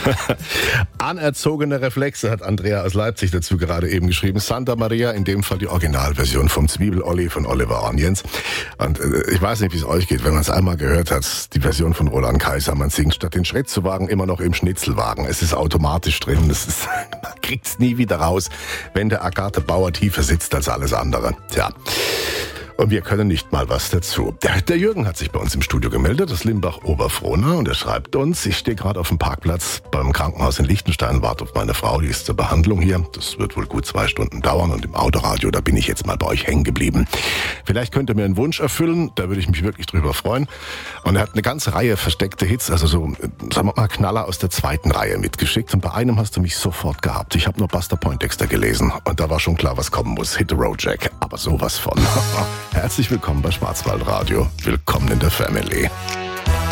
Anerzogene Reflexe hat Andrea aus Leipzig dazu gerade eben geschrieben. Santa Maria, in dem Fall die Originalversion vom Zwiebel-Olli von Oliver Onions. Und ich weiß nicht, wie es euch geht, wenn man es einmal gehört hat, die Version von Roland Kaiser. Man singt statt den Schritt zu wagen immer noch im Schnitzelwagen. Es ist automatisch drin. Man kriegt's nie wieder raus, wenn der Agathe Bauer tiefer sitzt als alles andere. Tja. Und wir können nicht mal was dazu. Der Jürgen hat sich bei uns im Studio gemeldet, aus Limbach-Oberfrohna, und er schreibt uns: Ich stehe gerade auf dem Parkplatz beim Krankenhaus in Liechtenstein, warte auf meine Frau, die ist zur Behandlung hier. Das wird wohl gut 2 Stunden dauern, und im Autoradio, da bin ich jetzt mal bei euch hängen geblieben. Vielleicht könnt ihr mir einen Wunsch erfüllen, da würde ich mich wirklich drüber freuen. Und er hat eine ganze Reihe versteckte Hits, also so, sagen wir mal, Knaller aus der 2. Reihe mitgeschickt. Und bei einem hast du mich sofort gehabt. Ich habe nur Buster Poindexter gelesen und da war schon klar, was kommen muss. Hit the Road Jack, aber sowas von. Herzlich willkommen bei Schwarzwaldradio. Willkommen in der Family.